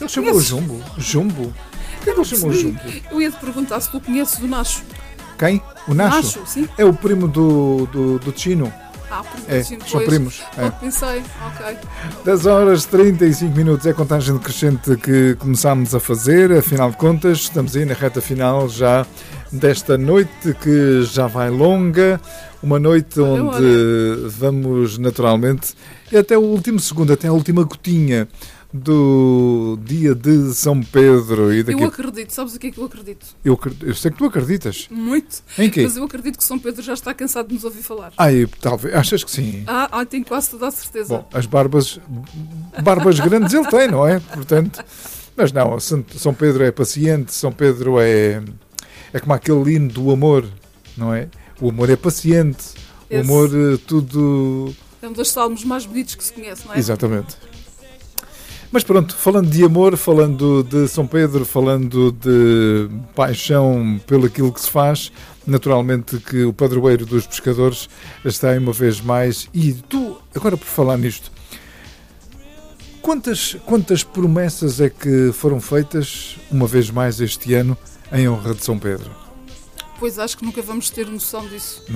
ele chamou o Jumbo? Jumbo? Porquê que ele chamou o Jumbo? Eu ia te perguntar se tu conheces o Nacho. Quem? O Nacho? Nacho, sim. É o primo do Chino. São primos. Pensei, ok. 10 horas 35 minutos é a contagem decrescente que começámos a fazer. Afinal de contas, estamos aí na reta final já desta noite que já vai longa. Uma noite onde vamos naturalmente, e até o último segundo, até a última gotinha do dia de São Pedro. Eu acredito, sabes o que é que eu acredito? Eu sei que tu acreditas. Muito. Em quê? Mas eu acredito que São Pedro já está cansado de nos ouvir falar. Talvez. Achas que sim? Tenho quase toda a certeza. Bom, as barbas grandes ele tem, não é? Portanto, mas não, São Pedro é paciente, São Pedro é como aquele hino do amor, não é? O amor é paciente, o amor tudo... É um dos salmos mais bonitos que se conhece, não é? Exatamente. Mas pronto, falando de amor, falando de São Pedro, falando de paixão pelo aquilo que se faz, naturalmente que o padroeiro dos pescadores está aí uma vez mais. E tu, agora por falar nisto, quantas promessas é que foram feitas, uma vez mais este ano, em honra de São Pedro? Pois acho que nunca vamos ter noção disso.